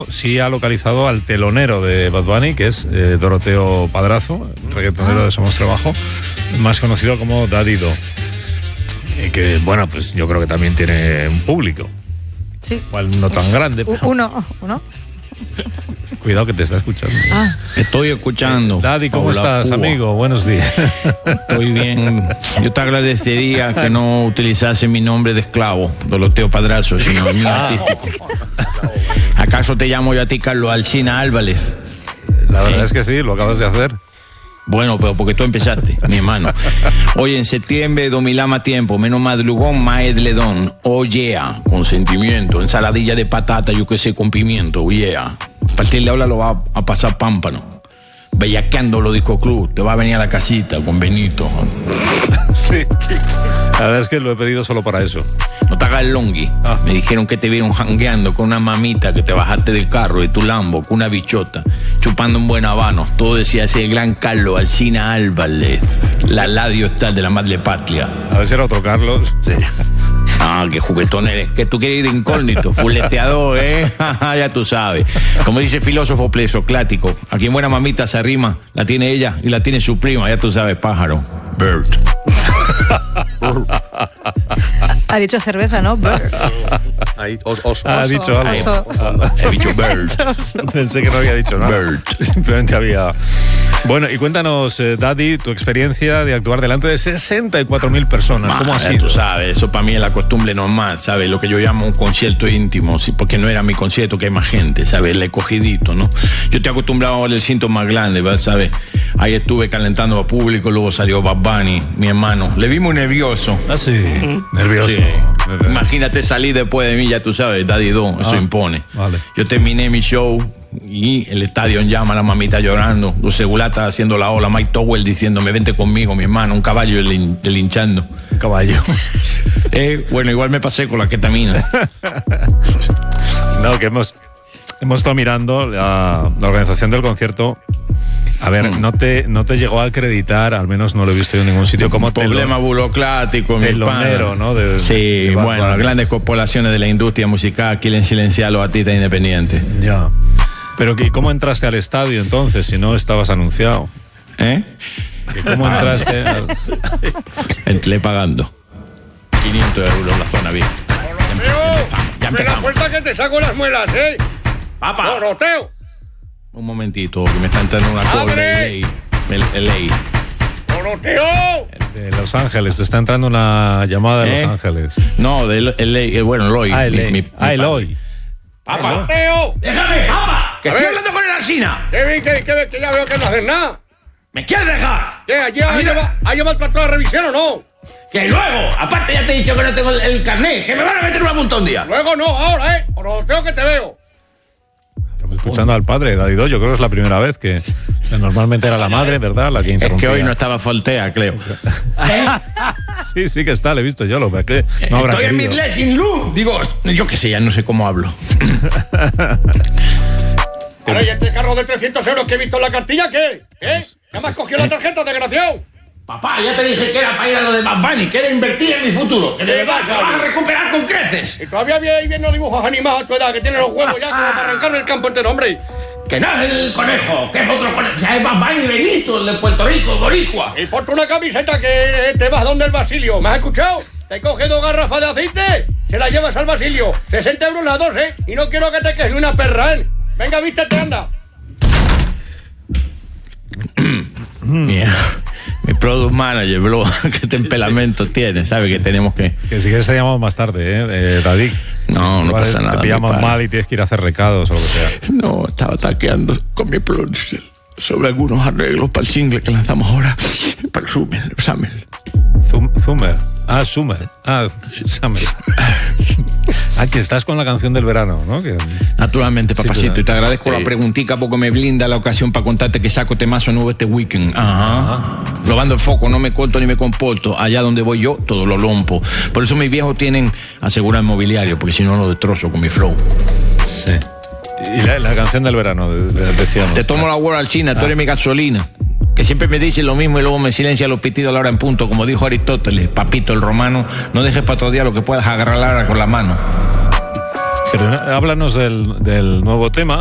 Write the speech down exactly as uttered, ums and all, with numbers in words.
sí ha localizado al telonero de Bad Bunny, que es eh, Doroteo Padrazo, reggaetonero de Somos Trabajo, más conocido como Daddy Do. Y que, bueno, pues yo creo que también tiene un público. Sí. Igual no tan grande, pero... Uno, uno. Cuidado que te está escuchando. Ah. Estoy escuchando. Daddy, ¿cómo Paula estás, Púa. amigo? Buenos días. Estoy bien. Yo te agradecería que no utilizase mi nombre de esclavo, Doroteo Padrazo, sino el mío artístico. ¿Acaso te llamo yo a ti, Carlos Alsina Álvarez? La verdad ¿Eh? es que sí, lo acabas de hacer. Bueno, pero porque tú empezaste, mi hermano. Oye, en septiembre, dos mil más tiempo, menos madrugón, más edledón. Oh, yeah, con sentimiento. Ensaladilla de patata, yo qué sé, con pimiento, oh, yeah. A partir de ahora lo va a pasar pámpano. Bellaqueando los disco club, te va a venir a la casita con Benito. Sí. La verdad es que lo he pedido solo para eso. No te hagas el longui. Ah. Me dijeron que te vieron jangueando con una mamita, que te bajaste del carro de tu Lambo con una bichota, chupando un buen habano. Todo decía ese gran Carlos Alsina Álvarez, la ladio está de la madre patria. A ver si era otro Carlos. Sí. Ah, qué juguetón eres. Que tú quieres ir de incógnito, fuleteador, ¿eh? Ya tú sabes. Como dice el filósofo presocrático, a quien buena mamita se arrima, la tiene ella y la tiene su prima, ya tú sabes, pájaro. Bird. Ha dicho cerveza, ¿no? Bird. Ahí, os, os, Ha os- dicho algo. Oso. Ah, He dicho bird. Pensé que no había dicho nada. Bird. Simplemente había... Bueno, y cuéntanos, eh, Daddy, tu experiencia de actuar delante de sesenta y cuatro mil personas. ¿Cómo ha Ah, ya sido? tú sabes, eso para mí es la costumbre normal, ¿sabes? Lo que yo llamo un concierto íntimo, sí, porque no era mi concierto, que hay más gente, ¿sabes? El escogidito, ¿no? Yo estoy acostumbrado al recinto más grande, ¿verdad? ¿Sabes? Ahí estuve calentando a público, luego salió Bad Bunny, mi hermano. Le vi muy nervioso. Ah, sí. Nervioso. Sí. Imagínate salir después de mí, ya tú sabes, Daddy Do, eso Ah, impone. vale. Yo terminé mi show y el estadio en llama, la mamita llorando, los segulatas haciendo la ola, Mike Towell diciéndome, vente conmigo, mi hermano, un caballo delin- delinchando. Un caballo. Eh, bueno, igual me pasé con la ketamina. No, que hemos, hemos estado mirando la, la organización del concierto. A ver, Mm. no te, no te llegó a acreditar, al menos no lo he visto yo en ningún sitio, como Problema burocrático, mi telonero, pana. ¿no? De- sí, de Bad bueno, Bunny. las grandes corporaciones de la industria musical quieren silenciar a los artistas independientes. Ya. Pero ¿y cómo entraste al estadio entonces, si no estabas anunciado? ¿Eh? ¿Que ¿Cómo entraste al... Entré pagando quinientos euros la zona bien. Ya empezamos. Ya ¡Abre la empezamos. puerta que te saco las muelas, eh! ¡Papá! ¡Doroteo! Un momentito, que me está entrando una call ¡Abre! de ley. El ley. ¡Doroteo! De Los Ángeles, te está entrando una llamada de ¿Eh? Los Ángeles. No, de el ley. Bueno, Eloy. Ah, mi- Eloy. mi- mi Ah, Eloy. padre. ¡Papá! ¡Doroteo! ¡Déjame, papá! ¡Que A estoy ver. hablando con el Alsina! ¿Qué, vi- que, que, que ya veo que no haces nada? ¿Me quieres dejar? ¿Qué? ¿Ayer ha Mira. llevado, ha llevado el tractor a revisión o no? Que luego, aparte ya te he dicho que no tengo el, el carnet, que me van a meter una multa un día. Luego no, ahora, ¿eh? Doroteo, que te veo. Estamos escuchando al padre, Daddy Do. Yo creo que es la primera vez que, que normalmente era la madre, ¿verdad? La que Es interrumpía. que hoy no estaba Foltea, Cleo. ¿Eh? Sí, sí que está, le he visto yo, lo que no habrá Estoy en mi querido. dressing room. Digo, yo qué sé, ya no sé cómo hablo. Ahora, ¿y este carro de trescientos euros que he visto en la cartilla, qué? ¿Qué? ¿Ya me has cogido la tarjeta, desgraciado? Papá, ya te dije que era para ir a lo de Bad Bunny, que era invertir en mi futuro, que de verdad que lo vas a recuperar con creces. Y todavía veis viendo dibujos animados a tu edad, que tiene los huevos ya como para arrancarme el campo entero, hombre. Que no es el conejo, que es otro conejo. Ya es Bad Bunny Benito, el de Puerto Rico, boricua. Y ponte una camiseta que te vas donde el Basilio. ¿Me has escuchado? Te coge dos garrafas de aceite, se las llevas al Basilio. sesenta euros las dos, ¿eh? Y no quiero que te quedes ni una perra, ¿eh? Venga, vístete, anda. Mira, mi product manager, bro, qué temperamento tiene, ¿sabe? Que tenemos que... Que si quieres te llamamos más tarde, ¿eh, eh Daddy? No, no Igual pasa nada, Te mi pillamos pana. mal y tienes que ir a hacer recados o lo que sea. No, estaba taqueando con mi producer sobre algunos arreglos para el single que lanzamos ahora, para el Summer, Summer. Zum- Zumer. Ah, Summer. Ah, Summer. Ah, que estás con la canción del verano, ¿no? Que... Naturalmente, Sí, papacito, pero- y te agradezco sí. la preguntica porque me blinda la ocasión para contarte que saco temazo nuevo este weekend. Ajá. Probando el foco, no me corto ni me comporto. Allá donde voy yo, todo lo lompo. Por eso mis viejos tienen asegurar mobiliario, porque si no lo destrozo con mi flow. Sí. Y la, la canción del verano, de- de- decíamos. Te tomo la word al China, tú eres mi gasolina. Que siempre me dicen lo mismo y luego me silencia los pitidos a la hora en punto. Como dijo Aristóteles, papito el romano, no dejes para otro día lo que puedas agarrar con la mano. Pero háblanos del, del nuevo tema.